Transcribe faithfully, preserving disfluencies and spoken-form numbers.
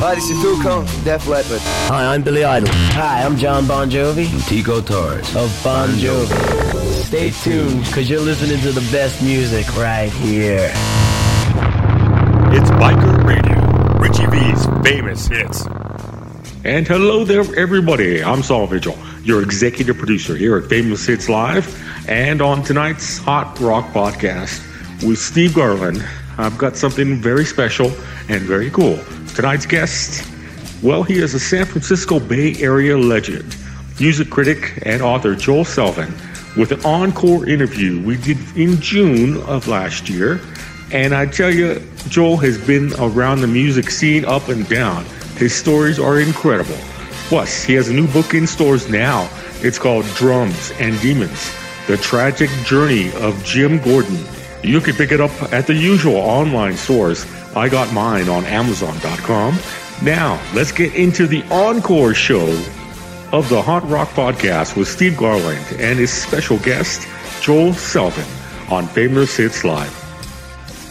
Hi, this is Tuco, Def Leppard. Hi, I'm Billy Idol. Hi, I'm John Bon Jovi. I'm Tico Torres. Of Bon Jovi. Stay tuned, because you're listening to the best music right here. It's Biker Radio, Richie V's famous hits. And hello there, everybody. I'm Saul Vigil, your executive producer here at Famous Hits Live. And on tonight's Hot Rock Podcast with Steve Garland, I've got something very special and very cool. Tonight's guest, well, he is a San Francisco Bay Area legend, music critic and author Joel Selvin, with an encore interview we did in June of last year. And I tell you, Joel has been around the music scene up and down. His stories are incredible. Plus, he has a new book in stores now. It's called Drums and Demons, The Tragic Journey of Jim Gordon. You can pick it up at the usual online stores. I got mine on Amazon dot com. Now, let's get into the encore show of the Hot Rock Podcast with Steve Garland and his special guest, Joel Selvin, on Famous Hits Live.